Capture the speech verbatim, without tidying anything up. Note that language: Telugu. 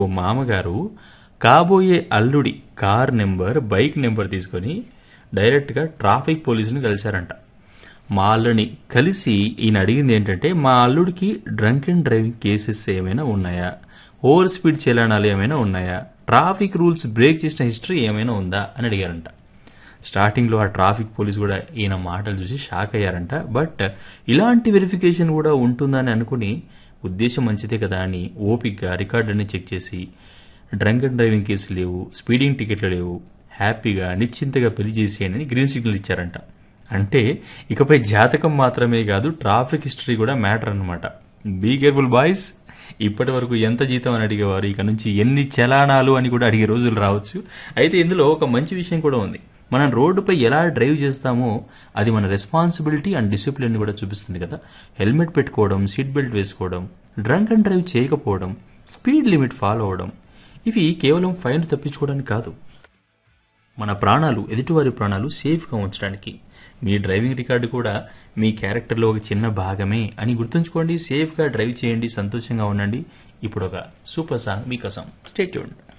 ఓ మామగారు కాబోయే అల్లుడి కార్ నెంబర్ బైక్ నెంబర్ తీసుకొని డైరెక్ట్గా ట్రాఫిక్ పోలీసుని కలిశారంట. మా అల్లుడిని కలిసి ఈయన అడిగింది ఏంటంటే, మా అల్లుడికి డ్రంక్ అండ్ డ్రైవింగ్ కేసెస్ ఏమైనా ఉన్నాయా, ఓవర్ స్పీడ్ చలానాలు ఏమైనా ఉన్నాయా, ట్రాఫిక్ రూల్స్ బ్రేక్ చేసిన హిస్టరీ ఏమైనా ఉందా అని అడిగారంట. స్టార్టింగ్లో ఆ ట్రాఫిక్ పోలీస్ కూడా ఈయన మాటలు చూసి షాక్ అయ్యారంట. బట్ ఇలాంటి వెరిఫికేషన్ కూడా ఉంటుందని అనుకుని ఉద్దేశం మంచిదే కదా అని ఓపిక్గా రికార్డుని చెక్ చేసి డ్రంక్ అండ్ డ్రైవింగ్ కేసులు లేవు, స్పీడింగ్ టికెట్లు లేవు, హ్యాపీగా నిశ్చింతగా పెళ్లి చేసేయండి అని గ్రీన్ సిగ్నల్ ఇచ్చారంట. అంటే ఇకపై జాతకం మాత్రమే కాదు, ట్రాఫిక్ హిస్టరీ కూడా మ్యాటర్ అనమాట. Be careful boys. ఇప్పటి వరకు ఎంత జీతం అని అడిగేవారు, ఇక నుంచి ఎన్ని చలానాలు అని కూడా అడిగే రోజులు రావచ్చు. అయితే ఇందులో ఒక మంచి విషయం కూడా ఉంది. మనం రోడ్డుపై ఎలా డ్రైవ్ చేస్తామో అది మన రెస్పాన్సిబిలిటీ అండ్ డిసిప్లిన్ కూడా చూపిస్తుంది కదా. హెల్మెట్ పెట్టుకోవడం, సీట్ బెల్ట్ వేసుకోవడం, డ్రంక్ అండ్ డ్రైవ్ చేయకపోవడం, స్పీడ్ లిమిట్ ఫాలో అవడం, ఇవి కేవలం ఫైన్ తప్పించుకోవడానికి కాదు, మన ప్రాణాలు, ఎదుటివారి ప్రాణాలు సేఫ్గా ఉంచడానికి. మీ డ్రైవింగ్ రికార్డు కూడా మీ క్యారెక్టర్లో ఒక చిన్న భాగమే అని గుర్తుంచుకోండి. సేఫ్గా డ్రైవ్ చేయండి, సంతోషంగా ఉండండి. ఇప్పుడు ఒక సూపర్ సాంగ్ మీకోసం. Stay tuned.